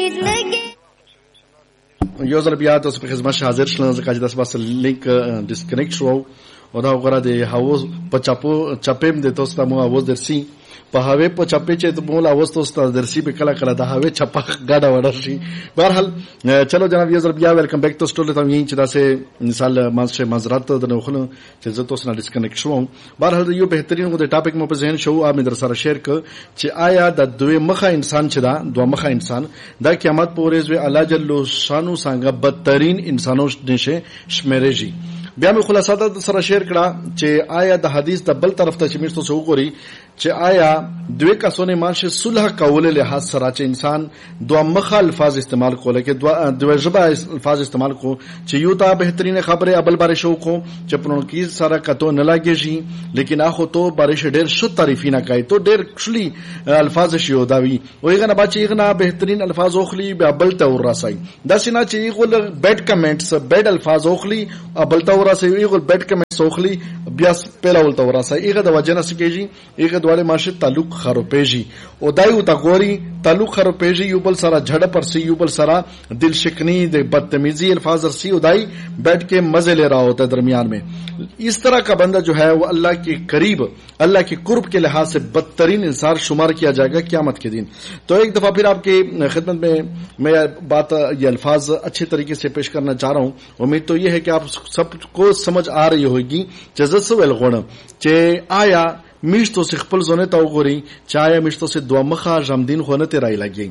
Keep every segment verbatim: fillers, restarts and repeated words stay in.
یو ځل بیا تاسو په خدمت حاضر شلم ځکه چې تاسو بس لینک ډیسکنیکټ شو او دا وګوره د هاوس په چاپو چاپیم د تاسو ته مو اواز درسي په هاوی په چاپې چې ته مولا اواز تاسو ته درسي په کله کله د هاوی چپا غاډه وډر شي. بهرحال چلو جناب یو ځل بیا ویلکم بیک تاسو ټول ته یې چې تاسو مثال ماسه معذرت د نوخلو چې زه تاسو نه ډیسکنیکټ شوم. بهرحال یو بهترین غو د ټاپک مو په ذهن شو ا مې در سره شیر ک چې آیا د دوی مخه انسان چې دا دوه مخه انسان د قیامت په ورځ وی الله جل شانو څنګه بدترین انسانو نشه شمیرې شي. بیا مې خلاصات سره شیر کړه چې آیا د حدیث د بل طرف ته چې موږ تاسو وګوري چې آیا دوی کسونه ماشه صلح کول له حد سره چې انسان دوه مخه الفاظ استعمال کوله کې دوه دوه ژبه الفاظ استعمال کو چې یو ته بهترین خبره ابل بارے شو کو چې پرونو کې سره کته نه لاګي لیکن اخو تو بارے ډېر شو تعریفینه کوي تو ډېر خلی الفاظ شیو داوی وایغه نه بچي نه بهترین الفاظ اوخلی به ابل ته ور راسي دا سينه چې غول بیډ کمنټس بیډ الفاظ اوخلی ابل ته ور راسي غول بیډ کمنټس اوخلی بیا پیلا ولته ور راسي ایغه د وجنه سکیږي ایغه دواله ماشه تعلق خرابېږي او دایو تا ګوري تعلق خرابېږي یو بل سره جھړه پر سی یو بل سره دل شکنی د بدتمیزی الفاظ سی او دای بیٹھ کے مزے لے رہا ہوتا ہے درمیان میں. اس طرح کا بندہ جو ہے وہ اللہ کے قریب اللہ کے قرب کے لحاظ سے بدترین انسان شمار کیا جائے گا قیامت کے دن. تو ایک دفعہ پھر آپ کی خدمت میں میں بات یہ الفاظ اچھے طریقے سے پیش کرنا چاہ رہا ہوں. امید تو یہ ہے کہ آپ سب کو سمجھ آ رہی ہوگی جزس والغون چې آیا میشتو سے خپل زونه تا وګوري چې آیا میشتو سے دوه مخه جمدین خونه ته راي لګي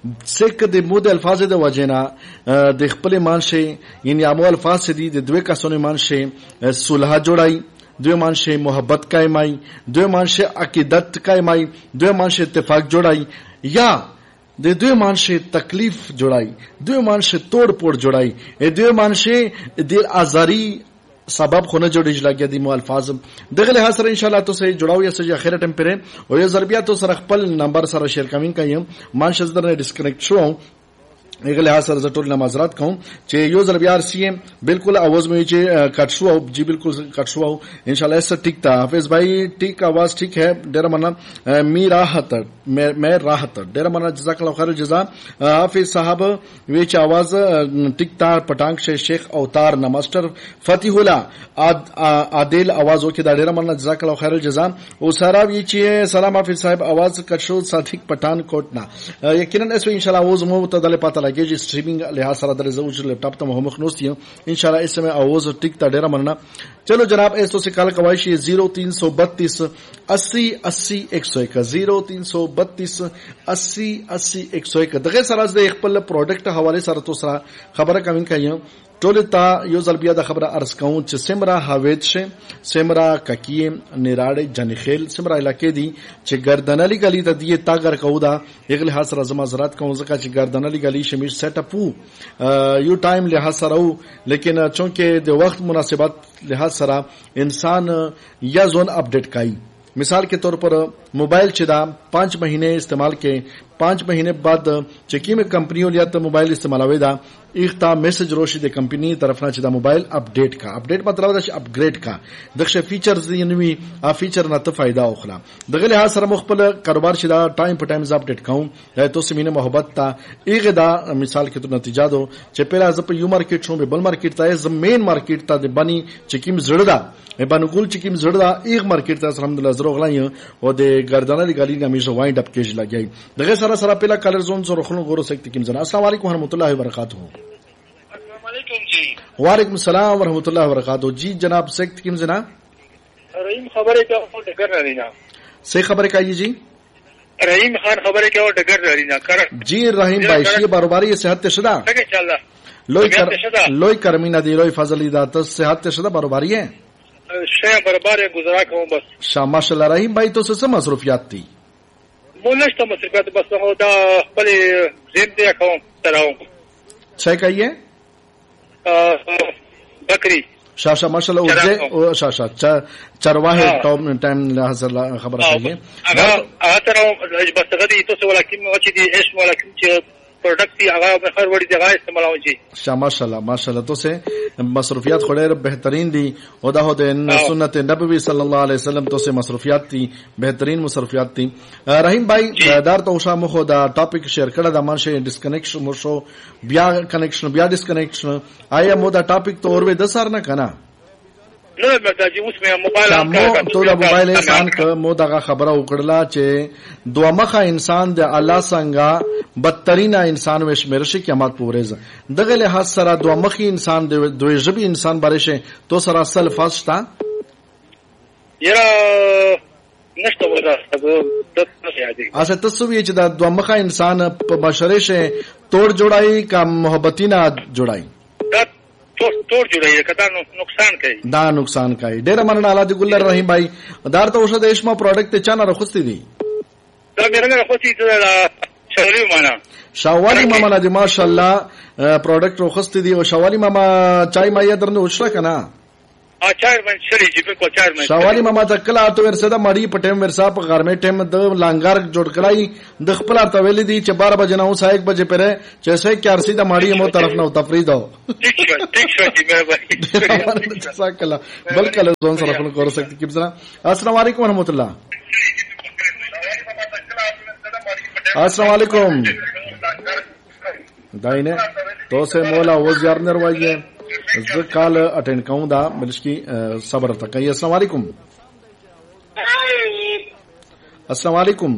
سکه د مود الفاظ د وجینا د خپل مانشه یعنی امو الفاظ دي د دوه کسونه مانشه صلح جوړای دوی مانشه محبت قائمای دوی مانشه عقیدت قائمای دوی مانشه اتفاق جوړای یا د دوی مانشه تکلیف جوړای دوی مانشه توڑ پوڑ جوړای دوی مانشه د ازاری سبب خونه جوړیږي لګیا دي مو الفاظ دغه له سره ان شاء الله تاسو جوړاو یا سجه اخره ټیم پره او یا ضربیات سره خپل نمبر سره شیر کوم کایم مان شزدر نه ډیسکنیکټ شو ایغه له سره زټول نمازرات کوم چې یو ضربیار سی بالکل आवाज में چې کټ شو जी बिल्कुल कट شو ان شاء الله ऐसा ठीक था हाफिज भाई ठीक आवाज ठीक है डेरा मना मी राहत मैं मैं राहत डेरा मना जजाकल्लाह खैर जजा हाफिज साहब वे च आवाज ठीक था पटांग से शेख अवतार न मास्टर फतिहुल्ला आदिल आवाज ओके दा डेरा मना जजाकल्लाह खैर जजा ओ सारा ये च सलाम हाफिज साहब आवाज कट शो साथिक पठान कोट ना यकीनन ऐसे इंशाल्लाह आवाज मो तदले पता लगे जी स्ट्रीमिंग लिहाज सरा दर जऊज लैपटॉप तो मोहम्मद खनोस दियो इंशाल्लाह इस समय आवाज टिक ता डेरा मरना. चलो जनाब ऐसो से काल कवाइशी जीरो तीन सौ बत्तीस अस्सी अस्सी एक सौ एक जीरो तीन सौ बत्तीस अस्सी अस्सी एक सौ एक दगे सराज दे खपल प्रोडक्ट हवाले सर तो सरा खबर कमिन कहियो टोलता यो जलबिया द खबर अर्ज कहूं च सिमरा हावेद शे सिमरा ककिए निराड़े जनखेल सिमरा इलाके दी च गर्दनली गली त दिए तागर कहूदा एगले हास रजमा जरात कहूं जका च गर्दनली गली शमीर सेटअप यू टाइम लिहाज सरऊ लेकिन चूंकि द वक्त मुनासिबत लिहाज सरा इंसान या जोन अपडेट काई मिसाल के तौर पर मोबाइल चिदा पांच महीने इस्तेमाल के पांच महीने बाद चेकी में कंपनियों लिया तो मोबाइल इस्तेमाल आवेदा इख्ता मैसेज रोशी दे कंपनी तरफ ना चिदा मोबाइल अपडेट का अपडेट मतलब दा अपग्रेड का दक्ष फीचर्स नवी आ फीचर ना तो फायदा ओखला दगले हा सर मुखबल कारोबार चिदा टाइम पर टाइम अपडेट काऊं है तो समीने मोहब्बत ता इगदा मिसाल के तो नतीजा दो चेपेला जप यू मार्केट छो बल मार्केट ता है मेन मार्केट ता दे बनी चेकी में जड़दा ए बानुकुल चेकी में जड़दा एक मार्केट ता अलहमदुलिल्लाह जरो गलाय ओ दे गर्दना ली गाली ना मिसो वाइंड अप केज लगे दगे सारा सारा पेला कलर जोन सो रखनो गोरो सकती किम जना अस्सलाम वालेकुम व रहमतुल्लाहि व बरकातहू. अस्सलाम वालेकुम जी. वालेकुम सलाम व रहमतुल्लाहि व बरकातहू. जी जनाब सकती किम जना रहीम खबर क्या हो डगर रहीना से खबर का जी रहीम खान खबर क्या हो डगर रहीना कर जी रहीम भाई शी बारोबारी सेहत शदा इंशाल्लाह लोई कर लोई करमीना दी लोई फजली दात सेहत शदा बारोबारी है शे बरबार गुजरा कहूं बस शाह माशाल्लाह रहीम भाई तो से मसरूफियात थी मोलश तो मसरूफियात बस होदा बड़े जिंदे कहूं तराऊं छै कहिए बकरी शाशा माशाल्लाह उजे शाशा चरवाहे टाइम टाइम हसल खबर है ये अगर तरह बस गदी तो से वाला किम वची दी एश वाला किम प्रोडक्ट थी आगा में हर बड़ी जगह इस्तेमाल हो जी शाह माशाल्लाह माशाल्लाह तो से मसरूफियात खोड़े बेहतरीन दी ओदा हो दे सुन्नत नबवी सल्लल्लाहु अलैहि वसल्लम तो से मसरूफियात थी बेहतरीन मसरूफियात थी रहीम भाई दार तो उशा मुखो दा टॉपिक शेयर कड़ा दा मानशे डिस्कनेक्शन मुशो बिया कनेक्शन बिया डिस्कनेक्शन आया मोदा टॉपिक तो और वे दस ना कना तो दा मोबाइल इंसान क मोदा का खबर उकड़ला चे दो मखा इंसान दे अल्लाह संगा बदतरीना इंसान में शमेरशी कियामत पूरेज दगले हाथ सरा दो मखी इंसान दे दो जबी इंसान बारिशे तो सरा सल फास्टा यार नष्ट हो रहा ऐसे तस्वीर च दा दो मखा इंसान बशरे से तोड़ जोड़ाई का मोहब्बतीना जोड़ाई तोड़ जुड़ाई है कदा नुकसान कई दा नुकसान कई डेरा मन नाला दी गुल्लर रहीम भाई दार तो औषध देशमा प्रोडक्ट चाना रखुस्ती दी दा मेरे में रखुस्ती तो शवाली माना शवाली मामा ना दी माशाल्लाह प्रोडक्ट रखुस्ती दी और शवाली मामा चाय माया दरने उछरा कना चार मन शरी जी पे को चार मन शवाली मामा तकला तो वर्षदा मड़ी पटेम वर्षा प घर में टेम द लांगार जोड़ कड़ाई दखपला तवेली दी च बारह बजे ना उस एक बजे पेरे जैसे क्या सीधा मड़ी मो तरफ ना तफरीद हो ठीक है ठीक है जी मेरे भाई जज़ाकल्लाह बलकल जोन सर अपन कर सकते किबजना अस्सलाम वालेकुम रहमतुल्लाह अस्सलाम वालेकुम दाइने तो से मौला वो यार नरवाइए काल अटेंड कहूं दा मिलकी सबर तक अस्सलाम वालेकुम अस्सलाम वालेकुम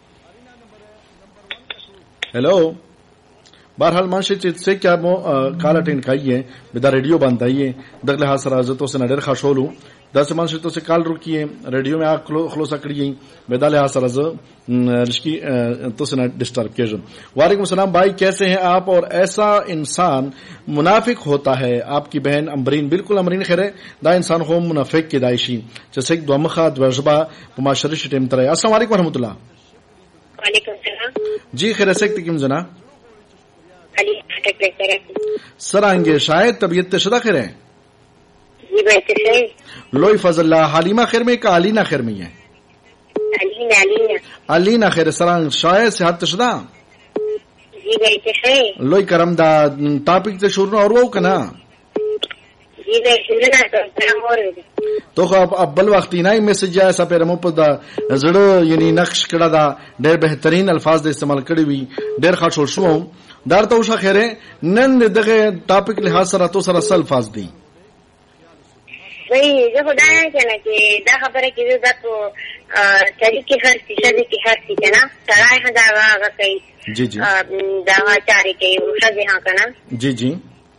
हेलो बहरहाल मानशे से क्या मो काल अटेंड खाइए बिदा रेडियो बंद आइए दगले हासर आजतो से नडर खाशोलू दस मानशे तो से काल रुकिए रेडियो में आ खलोसा करिए बेदाले हासर आज रिश्की तो से न डिस्टर्ब कीजिए वालेकुम सलाम भाई कैसे हैं आप और ऐसा इंसान मुनाफिक होता है आपकी बहन अमरीन बिल्कुल अमरीन खैर दा इंसान हो मुनाफिक की दाइशी जैसे दो मखा द्वजबा मुमाशरी टिम तरह अस्सलाम वालेकुम रहमतुल्लाह वालेकुम सलाम जी खैर से किम जना अली सर आएंगे शायद तबीयत शुदा खैर है जी बेहतर है लोई फजल्ला हालिमा खैर में का अलीना खैर में है अलीना अलीना अलीना खैर सरांग शायद सेहत शुदा जी बेहतर है लोई करम दा टॉपिक से शुरू और वो कना जी बेहतर ना तो और तो अब अब्बल वक्त ना मैसेज आया सा पेर मुप दा जड़ो यानी नक्श कड़ा दा ढेर बेहतरीन अल्फाज दे इस्तेमाल कड़ी हुई ढेर खास शो दार तो उषा खैरे नन दगे टॉपिक लिहाज सरा तो सरा अल्फाज दी वही जो खुदाया है ना कि दा खबर है कि जो दा तो तरीके हर शादी की हर चीज है ना सराय हजारा का कई जी जी दावा चारे के उषा जी हाँ का ना जी जी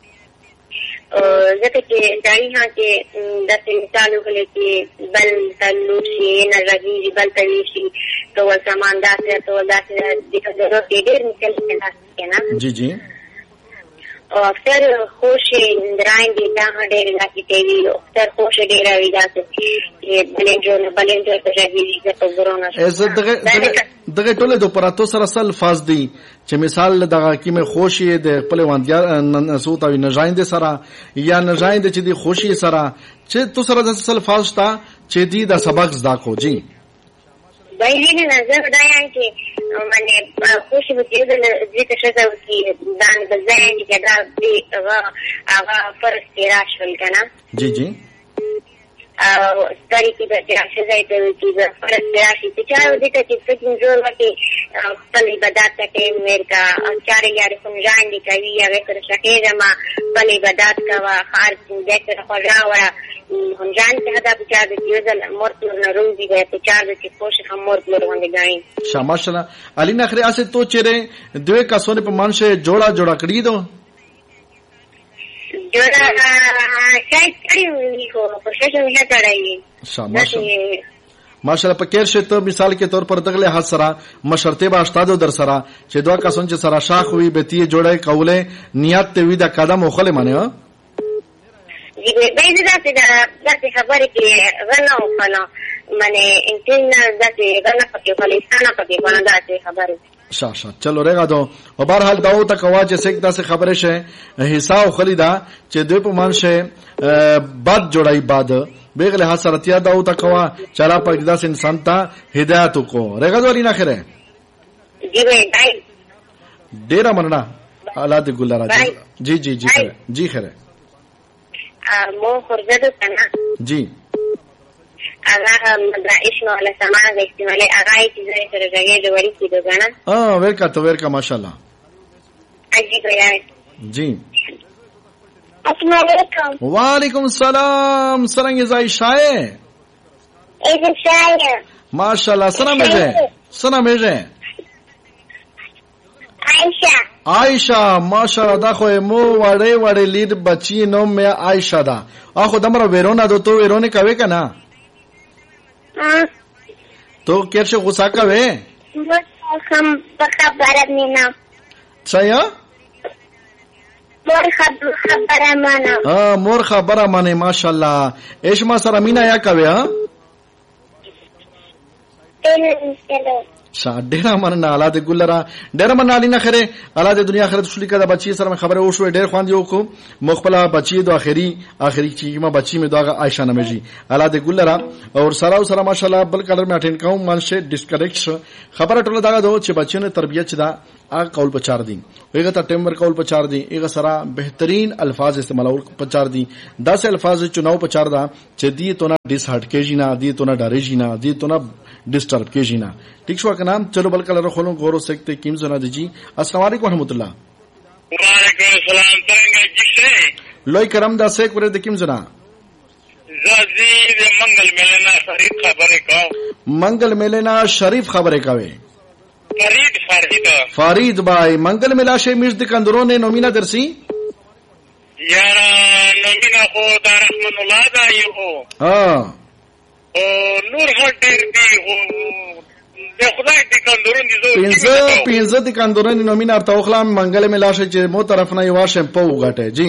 जैसे कि जारी हाँ के दस चालू के लिए बल तलूसी न रजी बल तवीसी तो वह सामान दास है तो दास दिखा जरूर डेढ़ निकल के ना जी जी और अक्सर खुश इंद्रायण देता हाँ डेढ़ लाख टीवी अक्सर खुश डेरा विदा से ये बलेंजो न बलेंजो तो रजी तो बुरोना ऐसे दगे दगे टोले दो पर तो सर असल फाज दी चे मिसाल दगा की में खुशी दे पले वांदिया नसूता वी नजाइंदे सरा या नजाइंदे चे दी खुशी सरा चे तो सर असल फाज ता चे दी दा सबक दाको जी भाई ने नजर उड़ाया कि मैंने खुशी बची जित शजा की दान बजाएं कि दा भी आगा आगा फर्स्ट तेरा शल का ना जी जी तरीके से शजा तो की फर्स्ट तेरा सी चार दिता कि फिटिंग जोर वाके पले बदात के मेरे का चार यार सुन जान दी कभी या वे कर सके जमा पले बदात का वा खार जैसे खड़ा वाला हम जानते हैं आप चार दिन जल मोर्त न रोजी गए तो चार दिन की कोशिश हम मोर्त लोग होंगे गाएं शामाशला अली नखरे आसे तो चेरे द्वे का सोने पर मान से जोड़ा जोड़ा करी दो जोड़ा शायद करी हुई हो प्रोसेस में है कराई शामाशला माशाल्लाह पकेर से तो मिसाल के तौर पर दगले हाथ सरा मशरते बा अस्तादो दर सरा चेदवा का सोन सरा शाख हुई बेती जोड़े कौले नियत ते विदा कदम ओखले माने हो जी बेइज जाते जाते खबर के गना ओखला माने इंटिन जाते गना पके वाले खाना पके वाला जाते खबर शाह शाह चलो रेगा दो और बहरहाल दाऊ तक आवाज जैसे एकदा से खबरें से हिसाब खलीदा चे द्वीप मानशे बाद जोड़ाई बाद बेगले हाथ सरतिया दाऊ तक आवा चला पर एकदा से इंसान ता हिदायत को रेगा दो अली ना खरे जी भाई ډیره مننه الله دې ګل راځي. جی جی جی خیر جی خیر مو خرجدو کنه جی هغه مدرائش نو له سماع استعمالي هغه چې زه سره راګې د وری کېدو کنه اه ورکا تو ورکا ماشاءالله اجي کوي جی. السلام علیکم. وعلیکم السلام. څنګه زای شای ایزه شای ماشاءالله. سلام میجه سلام میجه عائشہ عائشہ ماشاءالله. دا خو مو وړې وړې لید بچی نوم مې عائشہ دا. اخو دمر ویرونه دو تو ویرونه کوي کنه تو کیسه غوسه کوي هم خبره نه څنګه مور خبره مانه ها مور خبره مانه ماشاءالله. ایش ما سره مینا یا کوي ها شا ډیر مننه الله دې ګلرا ډیر مننه علي نه خره الله دې دنیا آخرت شولي کړه. بچي سره خبره وشو ډیر خوان یو کو مخبلا بچي دو اخري اخري چې ما بچي مې داغه عائشہ نمجي الله دې ګلرا اور سره سره ماشاءالله بل کلر میں اٹینڈ کوم مانشه ډیسکنیکټ خبره ټوله داغه دو چې بچو نه تربيت چدا هغه قول په چار دي هغه ته ټیمبر قول په چار دي هغه سره بهترین الفاظ استعمالول په چار دي. داسې الفاظ چناو په چار دا چې دی تو نه ډیس هټ کېږي نه دی تو نه ډارېږي نه دی تو نه ډیسټرب کېږي نه. ٹھیک شو کنه چلو بل کلر خلون غورو سکتے کیم زنا دی. السلام علیکم ورحمۃ اللہ. وعلیکم السلام. څنګه جیسه لوی کرم دا سیک ور د کیم زنا زازی د منګل ملنا شریف خبره کا منګل ملنا شریف خبره کاوه فرید فرید فرید بای منګل ملا شه میش د کندرونه نومینا درسي یارا نومینا خو د رحمان الله دا یو ها او نور هټر دی د خدای د کندرون دي زو پینځه پینځه د کندرون نومینا ارته خلام منګل ملا شه چې مو طرف نه یو شم په وګټه جی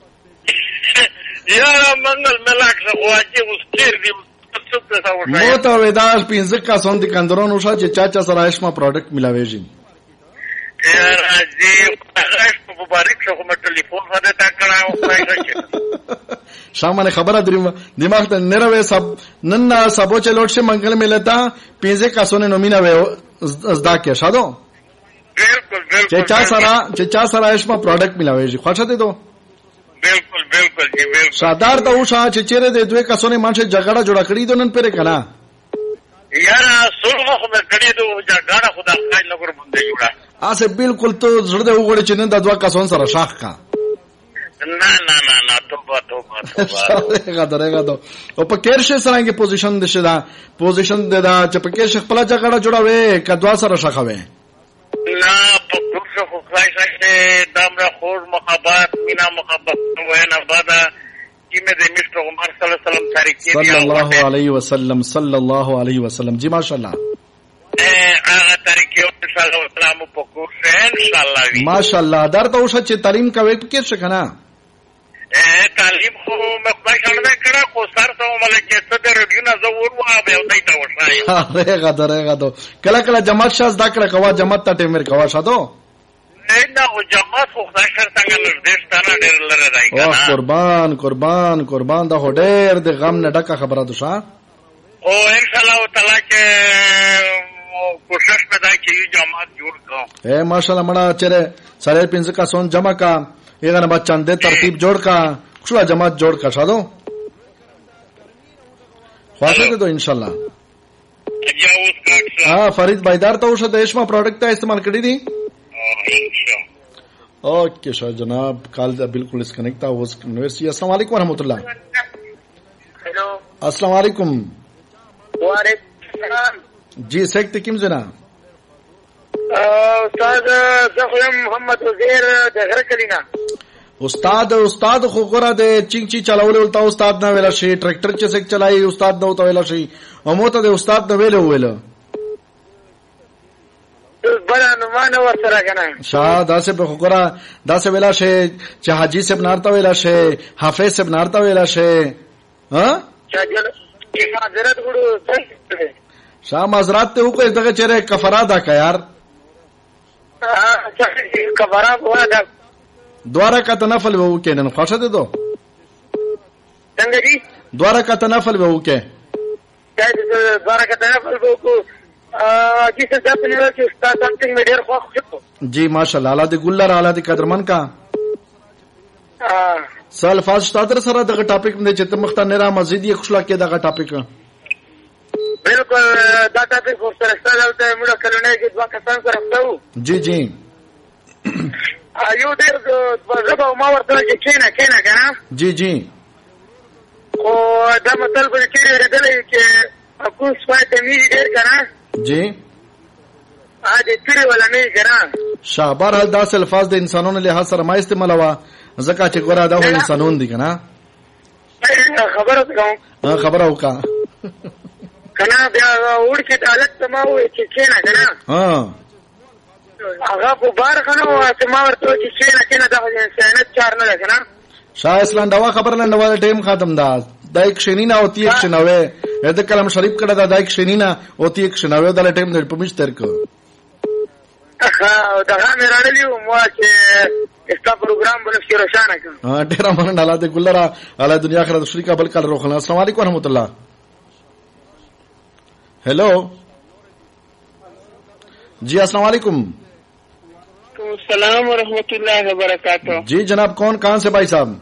یارا منګل ملا څه واجب وستیر دی مو ته وداش پینځه کا سون د کندرون وشا چې چاچا سره اشما پروډکټ ملاويږي یارا جی هغه مبارک شو کوم ټلیفون باندې تا کړهو شامل خبره دریم دماغ ته نروي سب نن سبو چلوټ شه منګل ملتا پینځه کا سون نومینا و ازدا کې شادو بالکل بالکل چې چا سره چې چا سره اشما پروډکټ ملاويږي خوښه دي دو بالکل بالکل جی بالکل شادار ته وشا چې چیرې د دوه کسونه مانشه جګړه جوړه کړې دي نن پرې کنا یارا سولغه خو مې کړې دو جګړه خدا خدای نګور باندې جوړه اسه بالکل ته زړه دې وګړي چې نن د دوه کسون سره شاخ کا نه نه نه نه توبه توبه توبه غدره غدو او په کېرشه سره کې پوزیشن دشه دا پوزیشن دا چې په کېرشه خپل جګړه جوړوي کدوا سره شاخوي نه په څه خو خدای سره دمره خور محبت مینا محبت وینا بادا چې مې د مستر عمر صلی الله علیه وسلم تاریخ صلی الله علیه وسلم صلی الله علیه وسلم جی ماشاءالله هغه تاریخ یو صلی الله علیه وسلم په کوشش ان شاء الله وی ماشاءالله درته وشه چې تعلیم کوي کې څه کنه تعلیم خو مخبای شانه کړه کو سر ته ملګری څه د رډیو نه زور و به وتای تا وشای اره غدره غدو کله کله جماعت شاز دا کړه کوا جماعت ته ټیمر کوا شادو نه او جماعت خو خدای سره څنګه نږدې ستانه ډېر لره راځي کنه او قربان قربان قربان دا هډېر د غم نه ډکه خبره ده شاه او ان شاء الله تعالی کې کوشش پدا چې جماعت جوړ کړو اے ماشاءالله مړه چیرې سره پنځه کا سون جمع کا یغه نه بچان دې ترتیب جوړ کا څو جماعت جوړ کا شادو خواږه ده ان شاء الله ها فرید بایدار ته وشه د اشما پروډکټ ته استعمال کړی دي اوکے شاہ جناب کال بالکل ڈسکنیکٹ تھا واز یونیورسٹی. السلام علیکم ورحمۃ اللہ. ہیلو السلام علیکم. وعلیکم السلام. جی سیکٹ کیم زنا استاد زخم محمد وزیر د غره کلینا استاد استاد خو غره د چینګ چی چلاول ولتا استاد نه ویلا شي ټریکټر چې سیک چلای استاد نو ته ویلا شي او موته د استاد نه ویلو ویلو بلا نمانه ورسره کنه شاه داسه په خورا داسه ویلا شي چې حاجی صاحب نارتا ویلا شي حافظ صاحب نارتا ویلا شي ها چاجل چې حضرت ګړو شاه مزرات ته وکړه دغه چیرې کفاره دا کا یار ها چې کفاره ودا دواره کا تنفل وو کې نن خوښه ده دو څنګه دي دواره کا تنفل وو کې دا دواره کا تنفل وو کو جی سر دا په نړۍ کې استاد سمثینګ مې ډېر خوښ شو. جی ماشاءالله. الله دې ګلر الله دې قدرمن کا. سال فاز ستادر سره دغه ټاپک باندې چې تمخته نه را مزید یې خوشلا کې دغه ټاپک. بالکل دا ټاپک خو سره ستاسو ته موږ کلونه کې دوا کسان سره راځو. جی جی. یو ډېر زبا ما ورته چې کینا کینا کنه. جی جی. او دا مطلب چې ردلې چې اكو سوایته می ډېر کنه. جی. ا دې تیرې ولا نه کنه. شابار هل داس الفاظ د انسانونو له حاصل ما استعمالوا زکه چې ګوره دا هو انسانون دي کنه. خبره کوم. خبره وکا. کنه بیا وړ کې حالت سما وې چې کینا کنه. ها. هغه په بار خنو چې ما ورته چې کینا کینا دا انسانیت چار نه کنه. شاه اسلام دوا خبر لنډه ټیم ختم دا. دا یک شنینا ہوتی ایک شناوے اې کلام شریف کړه دا دا یک شنینا ہوتی ایک شناوے دا ټیم د پمش تر کو. ها دا مې راړلیو مو چې استا پروګرام بل شي روشانه کړ. ها ډیر مننه الله دې ګلرا الله دنیا آخرت شریکا بل کال روخنا. السلام علیکم ورحمت الله. हेलो जी अस्सलाम वालेकुम. अस्सलाम वरहमतुल्लाहि वबरकातुहू. जी जनाब कौन कहाँ से भाई साहब?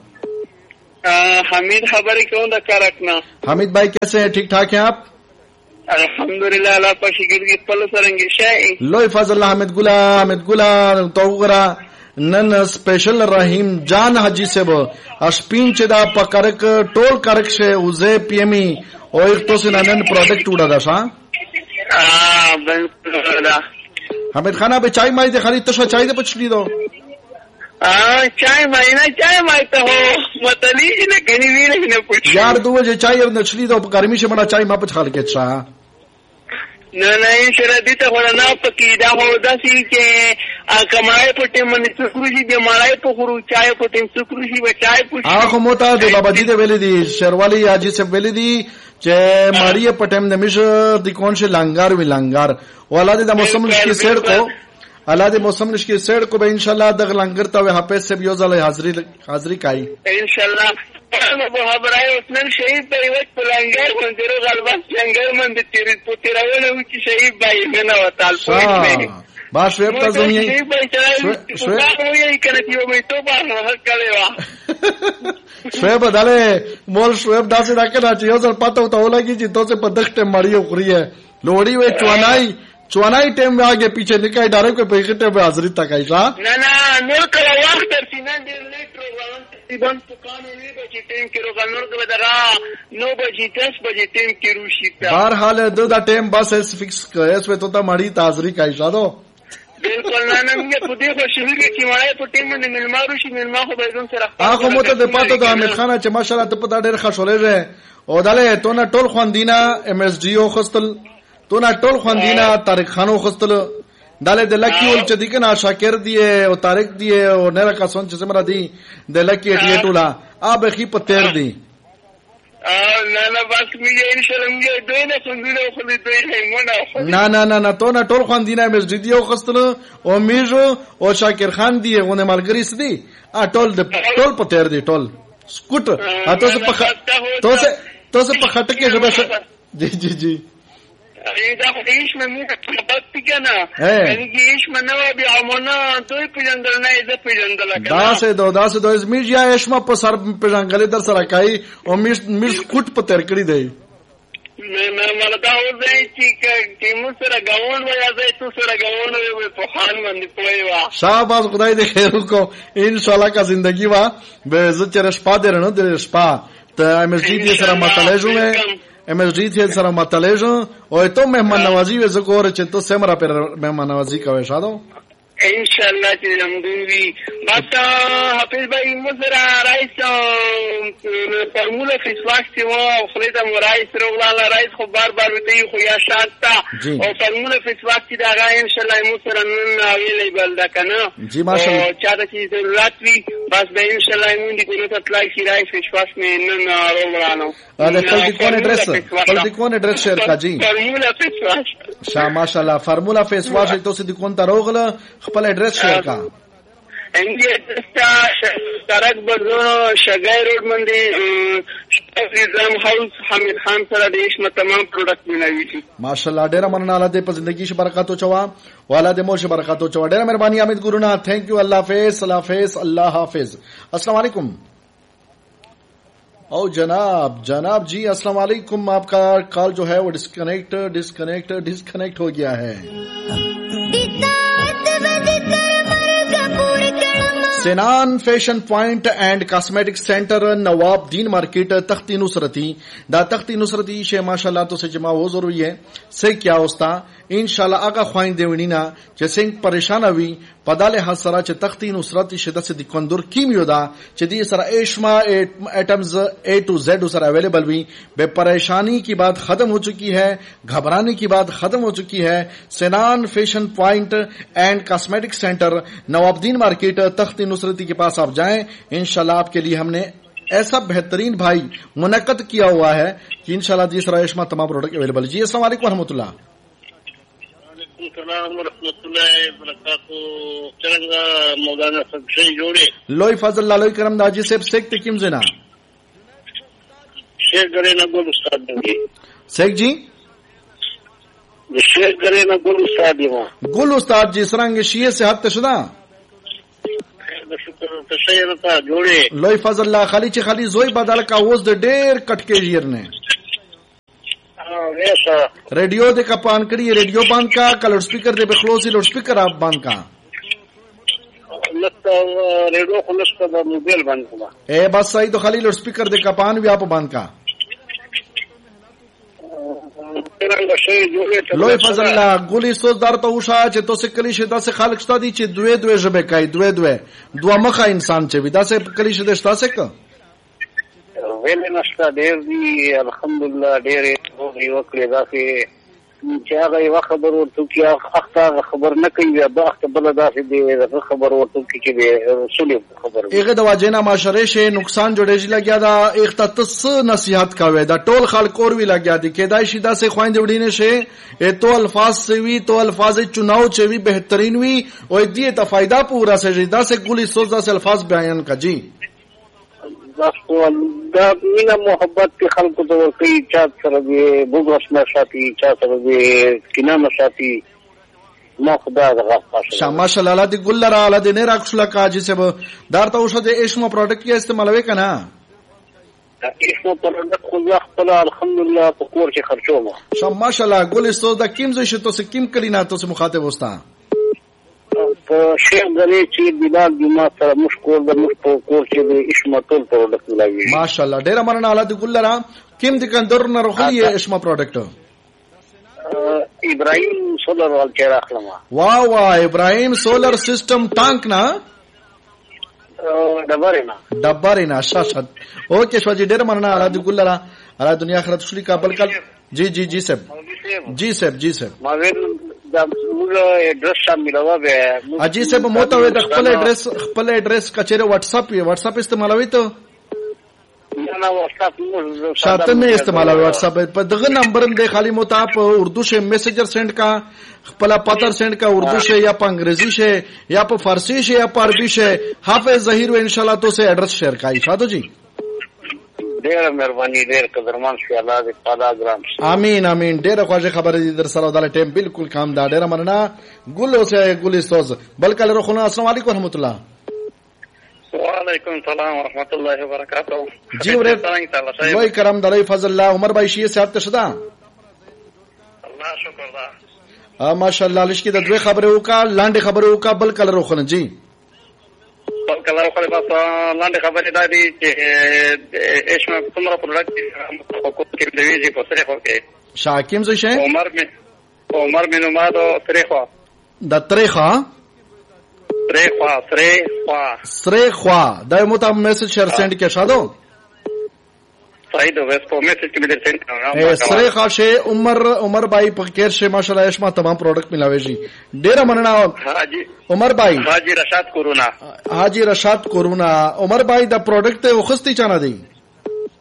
हामिद खबर कौन रखा रखना. हामिद भाई कैसे हैं? ठीक ठाक हैं आप? अल्हम्दुलिल्लाह अल्लाह पर शुक्र की पल सरंगी शाय लो फजल हामिद गुला हामिद गुला तोगरा नन स्पेशल रहीम जान हाजी से वो अशपिन चदा पकरक टोल करक से उजे पीएमई और एक तो से नन प्रोडक्ट उड़ा था सा. हां बिल्कुल. हामिद खाना पे चाय माई दे खाली तो चाय दे पछली दो. हां चाय माई ना चाय माई तो हो मतली ने गनी वीर ने पूछ यार दो बजे चाय और नछली दो गर्मी से बड़ा चाय मा पे छाल के चा. نه نه سره دې ته ولا نه پکې دا هو داسې چې کمای پټه منې څکروشي د مړای په خورو چای پټه څکروشي و چای پټه اخو موتا د بابا جی د ویلې دي شروالي اجي سے ویلې دي چې مړی پټه د مش د کون شي لنګار وی لنګار ولادي د موسم کې سیر کو الله دې موسم کې سیر کو به ان شاء الله د لنګر ته حافظ سے یو ځله حاضری حاضری کای ان شاء الله. په خبرای عثمان شهید په وخت پلانګر منځرو غلبس لنګر منځ تیر په تیرونه و چې شهید بای نه وتال پوهې با شویب ته زمي شویب یې کنه چې مې ته باندې هکړې وا شویب داله مول شویب داسې راکړه چې یو ځل پته وته ولګي چې توڅه په دښته مړیو خوري لوړی وې چوانای چوانای ټیم میں آگے پیچھے نکای ډایرکټ په پیغته به حاضری تکای ښا. نه نه نور کله وخت تر سینې ډېر لیټ روان تقریبا پکانه وی بچی ټیم کې روان نور کله دغه نو بجې دس بجې ټیم کې روشي تا. بهر حال دو دا ټیم بس اس فکس کړه اس ته مړی حاضری کای ښا دو. بالکل نه نه موږ په دې خو شوی کې مړای په ټیم باندې ملمارو شي ملما خو به زون سره هغه مو ته د پاتو د حمید خان چې ماشاءالله ته په دا ډېر خوشاله او داله ته نه ټول خواندینا ام اس ډي او خستل تو نا ټول خواندینا طارق خانو خستل داله د لکی ول چې دګنا شاکر دی او طارق دی او نه کا سون چې سمرا دی د لکی ټی ټولا اب خي پتیر دی. ا نه نه بس مې ان شاء الله موږ دوی نه څنګه خو دې دوی هیمونه نه نه نه نه تو نا ټول خواندینا مې دی او خستل او میجو او شاکر خان دی غونه ملګری سدي ا ټول د ټول پتیر دی ټول سکوټ ا تاسو په تاسو تاسو په خټکه جوړه جی جی جی دا خو هیڅ مې نه پاتې کنه یعنی کې هیڅ مې نه بیا مونږ دوی په جنګل نه دې په جنګل کې دا سه دو دا سه دو زمیر یا اشما په سر په جنګل در سره کای او میر میر کوټ په تر کړی دی. نه نه مله دا و ځای چې چې موږ سره غاون ویا ځای تو سره غاون وي په خان باندې پوي وا شاباش خدای دې خیر وکړو ان شاء الله کا زندگی وا به زه چر شپه درنه د شپه ته امرجی دې سره مطلع جوړه ام ایس ڈی تھے سره مطلع جو او ته مهمان نوازی وې زګور چې ته سمرا پر مهمان نوازی کوي شادو ان شاء الله چې زموږ بس حافظ بھائی مزرا رئیس فرموله فیسواش ته و خلیده مرایس روغلا رئیس خو بار بار وتی خو یا شانتا او فرموله فیسواش چې دا غا ان شاء الله مزرا نن اویلیبل ده کنه جی ماشاءالله چا ته چې ضرورت وي بس به ان شاء الله موږ دې کوله تطلای شي رئیس فیسواش مې نن روغلانو ا خپل د کون ایڈریس خپل د کون ایڈریس شیر کا جی فرموله فیسواش شاه ماشاءالله فرموله فیسواش ته سې د کون ته روغله خپل ایڈریس شیر کا انجی ایڈریس تا سرک بردونو شگای روڈ مندی نظام هاوس حمید خان سره د اشما تمام پروډکټ بنوي شي. ماشاءالله ډیره مننه الله دې په زندگی شه برکات او چوا والا دې مو شه برکات او چوا. ډیره مهرباني حمید ګورونا. تھینک یو. الله حافظ. الله حافظ. الله حافظ. السلام علیکم. او جناب جناب جی السلام علیکم. آپ کا کال جو ہے وہ ڈسکنیکٹ ڈسکنیکٹ ڈسکنیکٹ ہو گیا ہے. سینان فیشن پوائنٹ اینڈ کاسمیٹک سینٹر نواب دین مارکیٹ تختی نصرتی دا تختی نصرتی شے ماشاءاللہ تو سے جمع وہ ضروری ہے سے کیا ہوستا انشاءاللہ آگا خواہن دیونینا چه سنگ پریشانه وی پدال حسرا چه تختی نصرتی شده سے دی کندور کیمیو دا چه دی سر ایشما ایٹمز اے ٹو زیڈ سر اویلیبل وی بے پریشانی کی بات ختم ہو چکی ہے, گھبرانے کی بات ختم ہو چکی ہے. سینان فیشن پوائنٹ اینڈ کاسمیٹک سینٹر نوابدین مارکیٹ تختی نصرتی کے پاس آپ جائیں. انشاءاللہ آپ کے لیے ہم نے ایسا بہترین بھائی منعقد کیا ہوا ہے کہ انشاءاللہ دی سر ایشما تمام پروڈکٹ اویلیبل. جی السلام علیکم ورحمۃ اللہ. السلام ورحمۃ اللہ وبرکاتہ. چرنگا مولانا صاحب سے جوڑے لوی فضل اللہ لوی کرم داجی صاحب سیک تکیم زنا شیخ گرے نہ گل استاد دیں سیک جی شیخ گرے نہ گل استاد دیں گل استاد جی سرنگ شیعہ سے حد تشدہ شکر تا جوڑے لوی فضل اللہ خالی چی خالی زوی بدل کا وز دے ډیر کټ کے جیر نے ریڈیو دے کا پان کری ریڈیو بند کا کا لوڈ سپیکر دے بخلوسی لوڈ سپیکر آپ بند کا ریڈیو خلص کا موبائل بند کا اے بس صحیح تو خالی لوڈ سپیکر دے کا پان بھی آپ بند کا. لوی فضل اللہ گولی سوز دار تو اوشا چه تو سے کلی شدا سے خالق شتا دی چه دوے دوے جبے کای دوے دوے دوا مخا انسان چه ودا سے کلی شدا شتا سے کا ویل نشتا ډیر دی الحمدلله ډیر دی وکړه دا چې چې هغه یو خبر ورته کی اخته خبر نه کوي یا دا اخته بل دا چې خبر ورته کی چې رسول خبر ایغه د واجینا معاشره شه نقصان جوړېږي لګیا دا اختص نصیحت کاوه دا ټول خلک اور وی لګیا دي کېدای شي دا سه خويند وډینه شه ته الفاظ سوي تو الفاظ چناو چوي بهترین وی او دې ته فائدہ پورا سه دا سه ګولي سوز دا سه الفاظ بیان کا. جی دا مینا محبت کے خلق تو کئی چا سره دی بغض نه شاتی چا سره دی کینه نه شاتی ما خدا دغه خاصه ماشاءالله الله دی ګل را الله دی نه راکښلا کا جسه دار ته اوسه د ایشمو پروډکټ کې استعمالوي کنه ایشمو پروډکټ خو ځخ په الحمدلله په کور کې خرچوم شم ماشاءالله ګل سو د کیم زو شته تو کیم کلینا تو مخاطب وستا شیخ غنی چې بلال جمعه سره مشکور د مشکور کور چې د اشمتول پروډکټ ملاوي ماشاءالله ډیر مرنه الله د ګل را کیم د کندر نه روخلی اشما پروډکټ ابراهيم سولر وال چې راخلم واه واه ابراهيم سولر سیستم ټانک نه دبرنا دبرنا شاشت اوکے شو جی ډیر مرنه الله د ګل را الله دنیا آخرت شلی کابل کل. جی جی جی صاحب جی صاحب جی صاحب ما دا موږ ایڈریس شاملوه به اجي صاحب موته وې د خپل ایڈریس خپل ایڈریس کچره واتس اپ وي واتس اپ استعمالوي ته نه واتس اپ شاته نه استعمالوي واتس اپ په دغه نمبر هم د خالی موته اپ اردو شه میسنجر سند کا خپل پاتر سند کا اردو شه یا په انګریزي شه یا په فارسی شه یا په عربي شه حافظ ظهیر ان شاء الله تو سے ایڈریس شیئر کای شادو جی ډیر مهرباني ډیر قدرمن شي الله دې پالا ګرام امين امين ډیر خوږه خبره دي در سره د ټیم بالکل کام دا ډیر مننه ګل اوسه ګل استاد بلکل روخنا. السلام علیکم ورحمۃ اللہ. وعلیکم السلام ورحمۃ اللہ وبرکاتہ. جی ورته وای کرم دلای فضل الله عمر بای شي صاحب تشدا الله شکر دا ماشاءالله لشکې د دوه خبره وکا لاندې خبره وکا بلکل روخنه. جی کله خو بس لاندې خبرې دا دي چې ایشما څومره پروډکټ کو کې دی چې په سره خو کې شاکیم زو شه عمر می عمر می نو ما دو تریخوا د تریخا تریخوا تریخوا تریخوا دا مو ته میسج شیر سند کې شادو صحیح دو وس په میسج کې مې سند کړم اے تریخا شه عمر عمر بھائی په کیر شه ماشاءالله ایشما تمام پروډکټ ملاوي شي ډیر مننه. حاجی عمر بھائی حاجی رشاد کورونا حاجی رشاد کورونا عمر بھائی دا پروډکټ ته وخستی چانه دی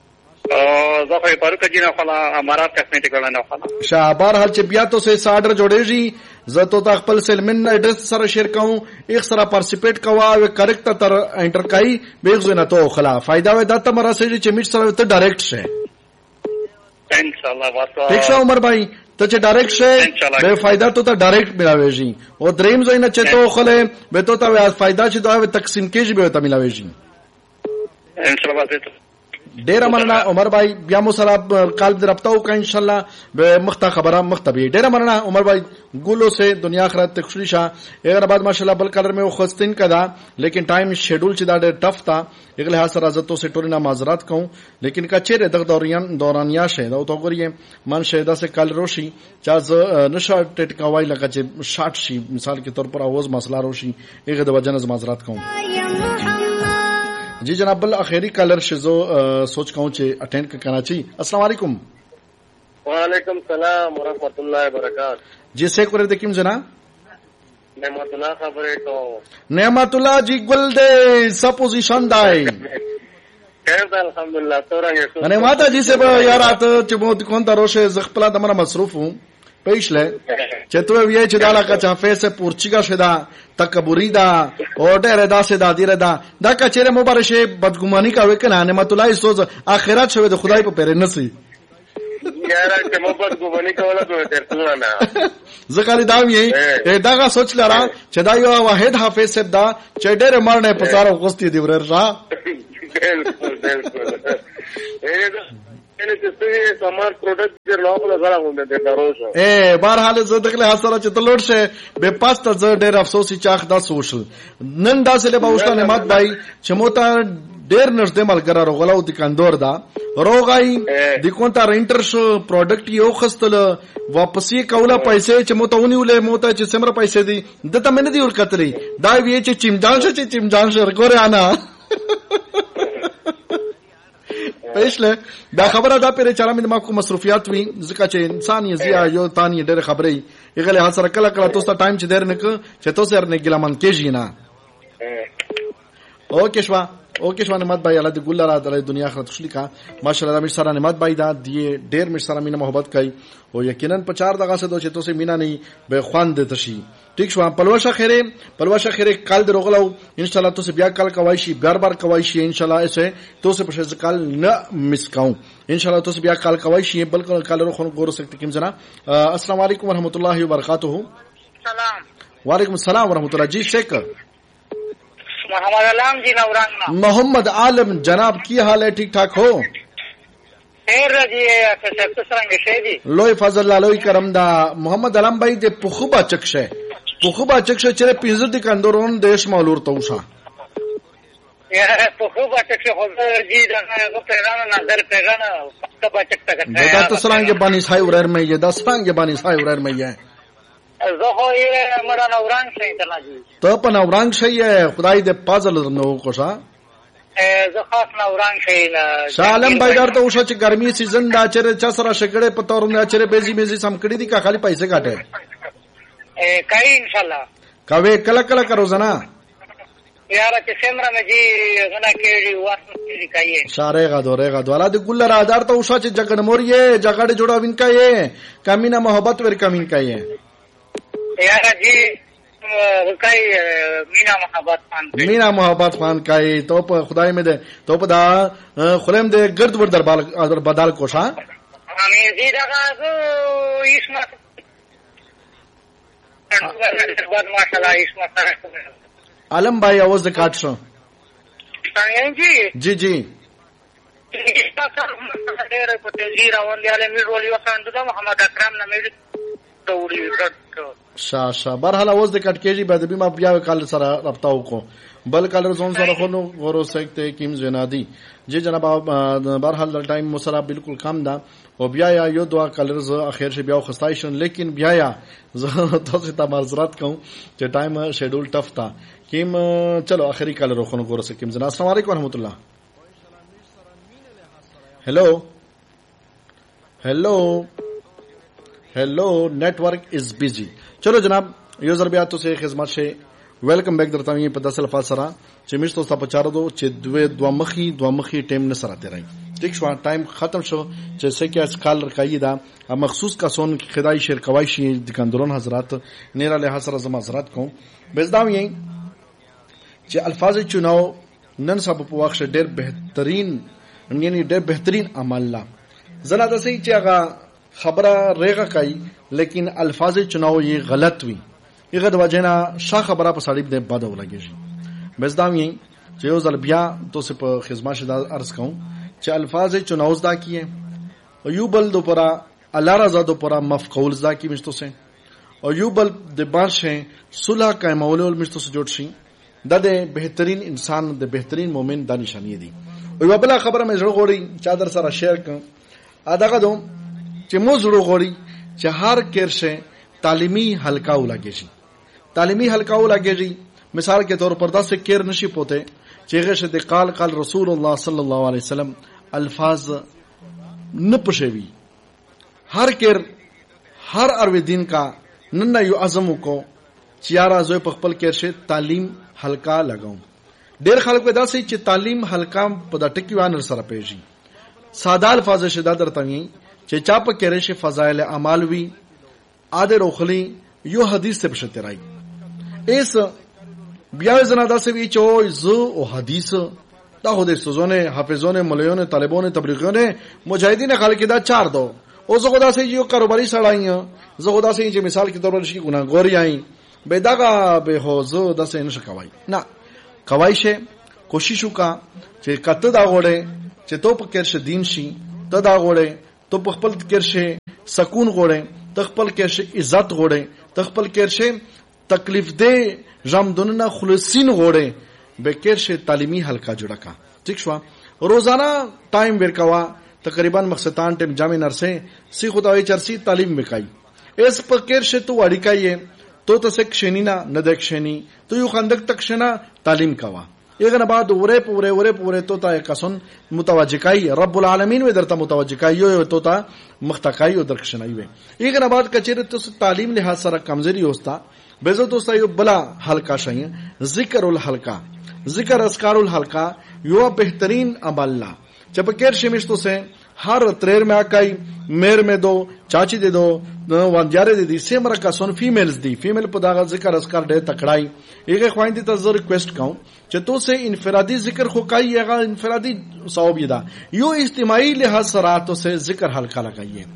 زه خو پروکه جنه خلا امارات کسمټیک ولنه خلا شابار حال چې بیا تو سه ساډر جوړېږي زه تو تا خپل سلمن ایڈریس سره شیر کوم ایک سره پارټیسیپیټ کوا او کریکټ تر انټر کای بیغ نه تو خلا فائدہ و دا ته مراسه چې میټ سره ته ډایرکټ شه ان شاء الله واسه ٹھیک شه عمر بھائی ته چې ډایرکټ شه به فائدہ تو ته ډایرکټ ملاويږي او دریم زینه چې تو خله به تو ته فائدہ چې دا تقسیم کېږي به ته ملاويږي ان شاء الله واسه ډیر مننه عمر بھائی بیا مو سره قلب درپتا او ان شاء الله به مخته خبره مختبی ډیر مننه عمر بھائی ګولو سے دنیا آخرت تخشلی شاه اگر بعد ماشاءالله بل کلر میں خوستین کدا لیکن ٹائم شیڈول چې دا ډیر ټف تا اغله حاصل عزتو سے ټولنا معذرت کوم لیکن کا چیرې دغه دوران دورانیا شه دا تو غریه من شهدا سے کل روشي چا نشه ټټکوای لکه چې شارټ شي مثال کے طور پر आवाज مسله روشي اغه د وجنه معذرت کوم جی جناب بل اخیری کالر شزو سوچ کاؤں چے اٹینڈ کرنا چاہیے السلام علیکم وعلیکم السلام ورحمۃ اللہ وبرکاتہ جی سے کرے دکیم جنا نعمت اللہ خبرے تو نعمت اللہ جی گل دے سپوزیشن دای خیر الحمدللہ تو رنگ انے ماتا جی سے یار ات چې مو کون دروشه زغپلا دمر مصروف ہوں پیشله چې تو وی چې دالا کا چا فیس پورچیگا شدا تکبری دا اورډر دا سے دا دی ردا دا کچره مبارشه بدګمانی کا وکنه نعمت الله سوز اخرت شوی د خدای په پیر نسی یار چې محبت ګمانی کوله ته ترڅونه نه زکالی دا وی داغه سوچ لرا چې دا یو واحد حافظ صاحب دا چې ډېر مرنه پسارو غوستي دی وررا بالکل بالکل એને તે સમાર પ્રોડક્ટ જે લોકો લગાડા ਹੁੰਦੇ તે દરોજો એ બહરહાલ زه دغه حاصله چې تلوړ شه به پاسته زه ډېر افسوس چې اخ دا سوشل نن دا سره به وشته نعمت بھائی چې موتا ډېر نږدې ملګری راغلو د کندور دا روغای د کوونتا رینټر شو پروډکټ یو خستل واپسې کوله پیسې چې موته ونیولې موته چې سمره پیسې دي دته مې نه دی ورکتلې دا وی چې چمجان شه چې چمجان شه ګوره انا پیشله دا خبره دا پیر چاره مې ما کو مصروفیات وی ځکه چې انسان یې زیه یو تانی ډېر خبرې یغله حاصل کله کله تاسو ټایم چې ډېر نه ک چې تاسو ارنه ګلمن کېږي نه اوکے شوا اوکے شوا نعمت بھائی الله دې ګل را د دنیا آخرت خوشی کا ماشاءالله مې سره نعمت بھائی دا دی ډېر مې سره مینه محبت کوي او یقینا په چار دغه سه دو چې تاسو مینا نه به خوان دې تشي ٹھیک شو پلوشه خیره پلوشه خیره کال دروغلو ان شاء الله تاسو بیا کال کوي شي بار بار کوي شي ان شاء الله ایسه تاسو په شز کال نه مس کاو ان شاء الله تاسو بیا کال کوي شي بلکې کال رو خون ګور سکتے کیم جنا السلام علیکم ورحمۃ اللہ وبرکاتہ سلام وعلیکم السلام ورحمۃ اللہ جی شیخ محمد علام جی نورانگ محمد عالم جناب کی حال ہے ٹھیک ٹھاک ہو خیر جی سرنگ شیدی لوی فضل الله لوی کرم دا محمد علام بھائی دے پخوبا چکشه پخوبا چکشه چره پینزر دی کندورون دیش مالور توشا یا پخوبا چکشه خود جی دا پیغان نظر پیغان پخوبا چکتا کرتا ہے دا تسرانگ بانی سائی ورر میں یہ دا سرانگ بانی سائی ورر میں یہ زخو یہ مرا نورانگ شئی تلا جی تو پا نورانگ شئی ہے خدای دے پازل نو کوشا زخاف نورانگ شئی شالم بھائی دار تو اوشا چی گرمی سیزن دا چرے چا سرا شکڑے پتورن دا چرے بیزی بیزی سمکڑی دی کا خالی پیسے کاٹے کئی انشاءاللہ کوے کلا کلا کرو زنا یارا چی سمرا میں جی غنا کیڑی واسم کیڑی کئیے شارے گا دو رے گا دو علا دی گل را دار تو اوشا چی جگڑ موریے جگڑ جوڑا وین کا یہ کمینہ محبت ور کمین کا یہ یارا جی کئی مینا محبت خان مینا محبت خان کئی تو پا خدای میں دے تو پا دا خلیم دے گرد بر در بدال کوشا ہمیں زیدہ گا تو اسمہ عالم بھائی آواز دے کاٹ شو جی جی جی محمد اکرام نہ میری شا شا برحال آواز دے کٹ کیجی بعد بھی ما بیا کال سره رابطه کو بل کالر زون سره خونو غورو سکتے کیم زنادی جی جناب برحال ٹائم مسرا بالکل کم دا او بیا یا یو دعا کالر ز اخر ش بیا خستایشن لیکن بیا یا ز تاسو ته معذرت کوم چې ټایم شیډول ټف تا کیم چلو اخری کالر خونو غورو سکیم جناب السلام علیکم ورحمۃ اللہ ہیلو ہیلو ہیلو نیٹ ورک از بیزی چلو جناب یو ضربیات تو سے خدمت سے ویلکم بیک درتا ہوں په داسې الفاظ سره چې مشتو ستاسو په چارو دو چې دوه دوه مخي دوه مخي ټیم نه سره تیرای ٹھیک شو ٹائم ختم شو جیسے کہ اس کال رکھائی دا مخصوص کا سون خدای شیر کوایشی دکاندرون حضرات نیرا لحاظ سره زما حضرات کو بزداو یې چې الفاظ چناو نن سبا په وخت ډېر بهترین یعنی ډېر بهترین عمل لا زنا د سې چې هغه خبره ریغه کوي لیکن الفاظ چناو یې غلط وي هغه د وجنه شا خبره په سړی د بد ولګي بزداو یې چې یو ځل بیا تاسو په خدمت شدا عرض کوم چې الفاظ چناو زدا کیه او یو بل دو پرا الله رضا دو پرا مفعول زدا کی مشتو سے او یو بل د بارشه صلح قائمول مشتو سے جوړ شي د بهترین انسان د بهترین مؤمن د نشانی دي او بل خبره مې زړه غوړي چې در سره شیر کوم اداګه دوم چې مو زړه غوړي چې هر کرشه تعلیمی حلقہ ولګي شي تعلیمی حلقہ ولګي مثال کے طور پر دس کیر نشی پوتے چیغه شه د قال قال رسول الله صلی الله علیه وسلم الفاظ نه پښوی هر کیر هر ارو دین کا نن یو اعظم کو چیارا زوی په خپل کیر شه تعلیم حلقہ لگاو ډیر خلک ودا سي چې تعلیم حلقہ په د ټکی وانر سره پیږي ساده الفاظ شدا درته وي چې چا په کیر شه فضائل اعمال وی اده روخلی یو حدیث سے بشته راي اس بیا زنا دا سوي چې زو او حدیث دا خو د سوزونه حافظونه مليونه طالبونه تبلیغونه مجاهدین خلک دا چار دو او زه خدا سي یو کاروباري سړای زه خدا سي چې مثال کې تور شي ګناګوري آئیں به داګه به هو زه د سې نشه کوي نه کوي شه کوشش وکا چې کته دا غوړې چې تو په کرشه دین شي ته دا غوړې تو په خپل کرشه سکون غوړې ته خپل کرشه عزت غوړې ته خپل کرشه تکلیف دے جامدوننا خلصین غوڑے بکر شه تعلیمی حلقہ جوڑا کا ٹھیک شو روزانہ ٹائم ورکوا تقریبا مقصدان ټیم جامع نرسه سی خدای چرسی تعلیم وکای اس پکر شه تو اړیکای تو ته کښینینا نه د کښینی تو یو خندق تکښنا تعلیم کوا یغه بعد وره پوره وره پوره تو تا کسن متوجه کای رب العالمین و درته متوجه کای یو تو تا مختکای او درکښنای وي یغه بعد کچره تو تعلیم لحاظ سره کمزوری ہوستا بیزو دوستا یو بلا حلقہ شای ذکر الحلقہ ذکر اذکار الحلقہ یو بہترین عمل لا جب کیر شمشتو سے ہر تریر میں آکائی میر میں دو چاچی دے دو وانجارے دے دی سیم رکا سن فیمیلز دی فیمیل پداغا ذکر اذکار دے تکڑائی ایک خواہن دی تا زر ریکویسٹ کاؤں چہ تو سے انفرادی ذکر خوکائی ایغا انفرادی صحاب یدا یو اجتماعی لحاظ سراتو سے ذکر حلقہ لگائیے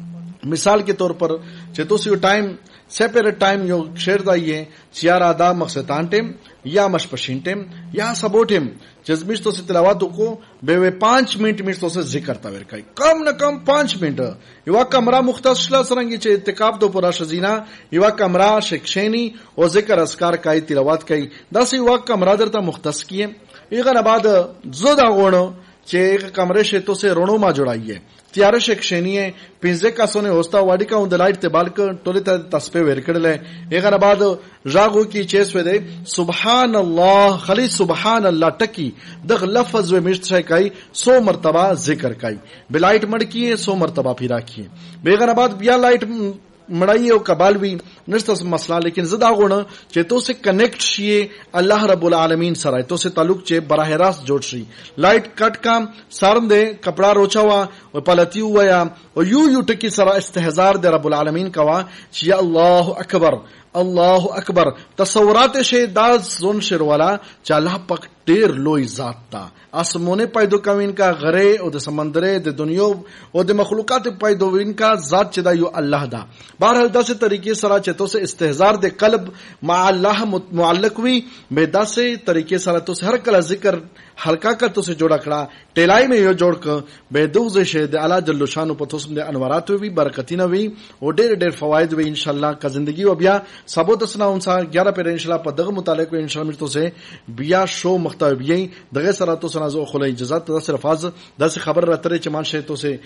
مثال کے طور پر چہ تو سے ٹائم سیپریٹ ٹائم یو شیر دائیے سیارا دا مقصدان ٹیم یا مشپشین ٹیم یا سبو ٹیم جزمیش تو سے تلاواتو کو بے وے پانچ منٹ منٹ تو سے ذکر تاویر کئی کم نہ کم پانچ منٹ یوا کمرہ مختص شلا سرنگی چے اتقاب دو پرا شزینا یوا کمرہ شکشینی او ذکر اذکار کئی تلاوات کئی دا سی یوا کمرہ درتا مختص کیے ایغن بعد زودا غونو چے ایک کمرے سے تو سے رونو ما جوڑائیے تیار شکشینیه پنځه کاسونه ہوستا واډی کا اون د لایټ ته بالک ټوله ته تسبیح ورکړل ایغه بعد راغو کی چیس و دے سبحان الله خلی سبحان الله ټکی د لفظ و مشت شای کای سو مرتبه ذکر کای بلایټ مړ کیه سو مرتبه پھرا کیه بیغه بعد بیا لایټ مړای او کبال وی نشته مسله لیکن زدا غونه چې تو سے کنیکٹ شي الله رب العالمین سره تو سے تعلق چې براه راست جوړ شي لایټ کټ کا سارم دے کپڑا روچاوا او پلتی ویا او یو یو ټکی سره استهزار دے رب العالمین کوا چې الله اکبر الله اکبر تصورات شه داز زون شر والا چې الله پاک ډیر لوی ذات تا اسمونه پیدا کوین کا غره او د سمندره د دنیا او د مخلوقات پیدا وین کا ذات چې دا یو الله دا بهر داسې طریقې سره چې تو سے استهزار د قلب مع الله معلق وی به داسې طریقې سره تو هر کله ذکر حلقہ کا تو سے جوڑا کړه ټلای میں یو جوړ ک به دوزه شه د اعلی جل شانو په توسم د انوارات وی برکتینه وی او ډیر ډیر فواید وی ان شاء الله کا زندگی و بیا سبو دسنا انسا گیارہ پر ان شاء الله په دغه متعلق ان شاء الله تو سے بیا شو مختوی دغه سره تو سنا زو خلای اجازه ته صرف فاز داسې خبر راتره چې مان شه تو سے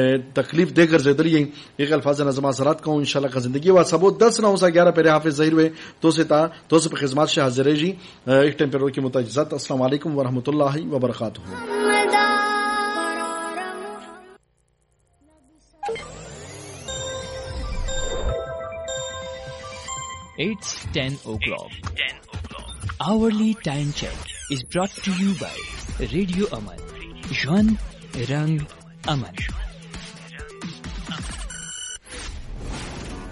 تکلیف دے ګرځیدلی ایک الفاظ نظم اثرات کو ان شاء الله کا زندگی و سبو دسنا انسا گیارہ پر حافظ ظاهر وی تو سے تا تو سے په خدمت شه حاضر جی ایک ٹائم پر کی متعجزات السلام علیکم ورحمۃ اللہ وبرکاتہ. It's ten o'clock. Hourly time check is brought to you by Radio Aman. Juan रंग अमन।